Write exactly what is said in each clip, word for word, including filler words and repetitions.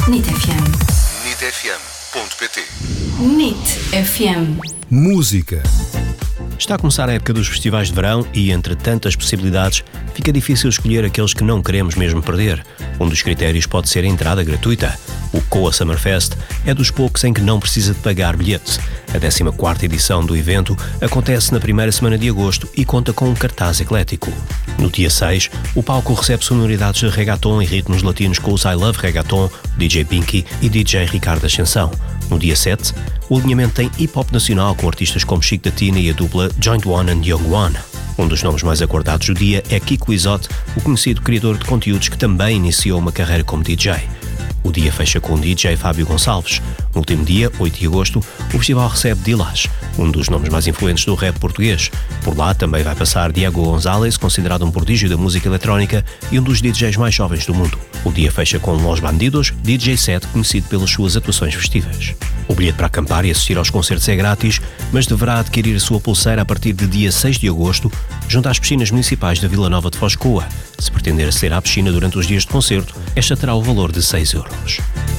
N I T F M. N I T F M ponto P T. N I T F M. Música. Está a começar a época dos festivais de verão e, entre tantas possibilidades, fica difícil escolher aqueles que não queremos mesmo perder. Um dos critérios pode ser a entrada gratuita. O Coa Summerfest é dos poucos em que não precisa de pagar bilhete. A décima quarta edição do evento acontece na primeira semana de agosto e conta com um cartaz eclético. No dia seis, o palco recebe sonoridades de reggaeton e ritmos latinos com os I Love Reggaeton, D J Pinky e D J Ricardo Ascensão. No dia sete, o alinhamento tem hip-hop nacional com artistas como Chico da Tina e a dupla Joint One and Young One. Um dos nomes mais aguardados do dia é Kiko Isotte, o conhecido criador de conteúdos que também iniciou uma carreira como D J. O dia fecha com o D J Fábio Gonçalves. No último dia, oito de agosto, o festival recebe Dilas, um dos nomes mais influentes do rap português. Por lá também vai passar Diego González, considerado um prodígio da música eletrónica e um dos D Js mais jovens do mundo. O dia fecha com Los Bandidos, D J set conhecido pelas suas atuações festivas. O bilhete para acampar e assistir aos concertos é grátis, mas deverá adquirir a sua pulseira a partir de dia seis de agosto, junto às piscinas municipais da Vila Nova de Foz de Coa. Se pretender aceder à piscina durante os dias de concerto, esta terá o valor de seis euros.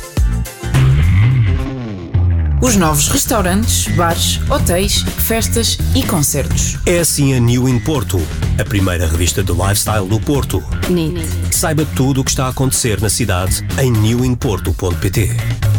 Os novos restaurantes, bares, hotéis, festas e concertos. É assim a New in Porto, a primeira revista de lifestyle do Porto. N I T. Saiba tudo o que está a acontecer na cidade em new in porto ponto P T.